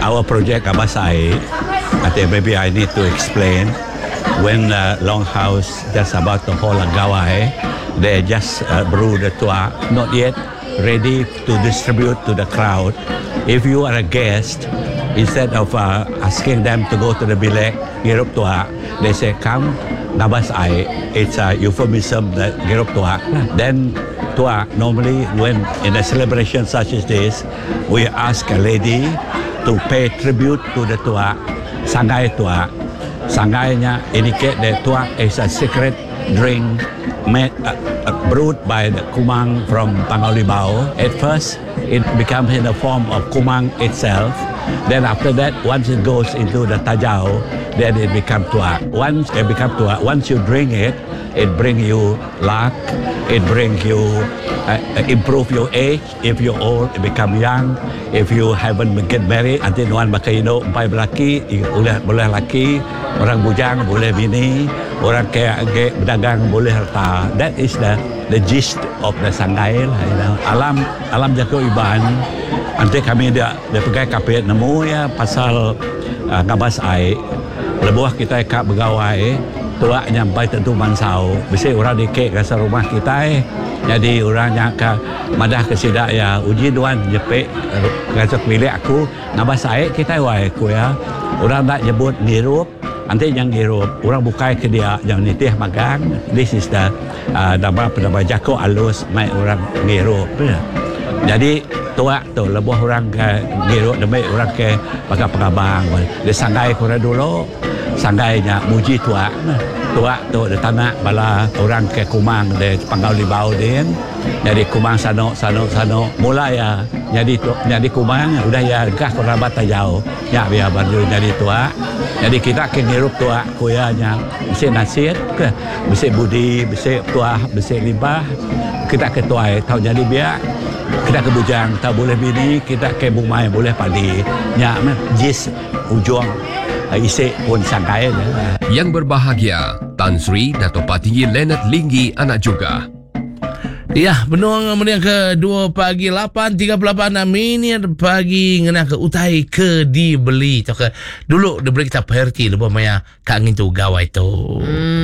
our project Abasai, I think maybe I need to explain. When Longhouse just about to hold a gawai, they just brew the tua, not yet ready to distribute to the crowd. If you are a guest, instead of asking them to go to the bilek, girup tua, they say, come, nabas ay. It's a euphemism that girup tua. Then tua, normally when in a celebration such as this, we ask a lady to pay tribute to the tua, sangay tua. Sangaynya indicate that tua is a secret drink made, brewed by the kumang from Pangaulibao. At first, it becomes in the form of kumang itself. Then after that, once it goes into the tajau, then it becomes tua. Once it becomes tua, once you drink it, it brings you luck. It brings you improve your age. If you're old, it become young. If you haven't get married, nanti nuan makaino umpai belaki, boleh laki, orang bujang boleh bini, orang kaya berdagang boleh harta. That is the gist of the sangay lah. You know. Alam jago iban. Nanti kami dia pegai kapit nemu ya pasal ngabas ai. Lebuah kita kak begawai, tua nyampai tentu mansau. Bisa orang dikek ke rumah kita jadi orangnya ke madah ke sidak ya uji duan jepek kasut milik aku ngabas ai kita wai ku ya. Orang tak nyebut ngirup, nanti yang ngirup orang bukai ke dia yang nitih magang. This is the nama jako alus mai orang ngirup. Jadi tua tu lebuh orang ke ngirup demi orang ke pakai pengabang. Dia sanggai korang dulu, sanggainya muji tua. Tua tu di tanah bala orang ke kumang di Pangaulibao dia. Jadi kumang sano. Mula ya jadi kumang udah ya gah korabat tajau. Ya biar baru jadi tua. Jadi kita ke ngirup tua kuyanya bisa nasihat ke, bisa budi, bisa tua, bisa limbah. Kita ke tua tahu jadi biar kita ke bujang tahu boleh bini, kita ke bumai boleh padi. Ya jis ujung isi pun sangkai. Yang berbahagia, Tan Sri Dato' Patinggi Leonard Linggi anak juga. Ya, benuang menit ke-2 pagi 8.38 minit pagi ngena ke utai ke dibeli to ke dulu dibeli kita pergi lepas maya kangin tu gawai tu.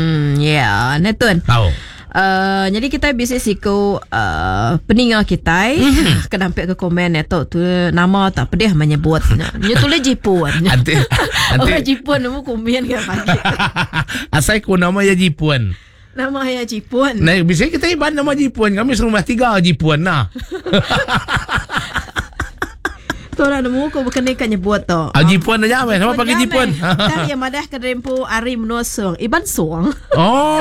Ya, netun. Tahu. Jadi kita bisa siku peningal kita kenampak ke komen itu tu nama tak pedih menyebut dia tulis Jepun. Nanti Orang Jepun nama komen ke pagi. Asal ku nama ya Jepun. Nama ya Jepun. Nah, bisa kita iban nama Jepun. Kami serumah 3 Jepun nah. Tu orang nemu ko berkenai kan nyebut tu. Jepun aja apa? Sama pakai Jepun. Kan yang madah ke rempu Ari menosong. Iban suang. Oh.